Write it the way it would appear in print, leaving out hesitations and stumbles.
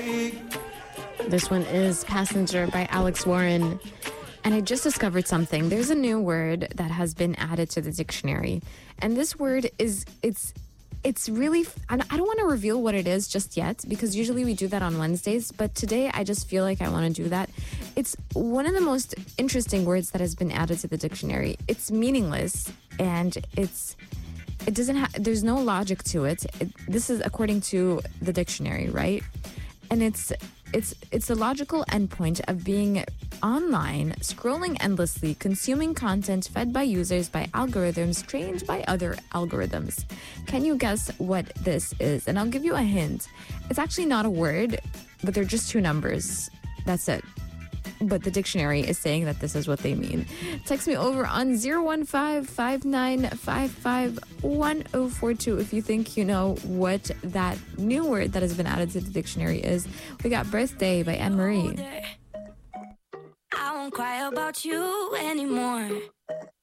This one is Passenger by Alex Warren. And I just discovered something. There's a new word that has been added to the dictionary. And this word it's really, I don't want to reveal what it is just yet, because usually we do that on Wednesdays. But today I just feel like I want to do that. It's one of the most interesting words that has been added to the dictionary. It's meaningless, and there's no logic to it. This is according to the dictionary, right? And it's the logical endpoint of being online, scrolling endlessly, consuming content fed by users by algorithms trained by other algorithms. Can you guess what this is? And I'll give you a hint. It's actually not a word, but they're just two numbers. That's it. But the dictionary is saying that this is what they mean. Text me over on 015-5955-1042 if you think you know what that new word that has been added to the dictionary is. We got Birthday by Anne-Marie. I won't cry about you anymore.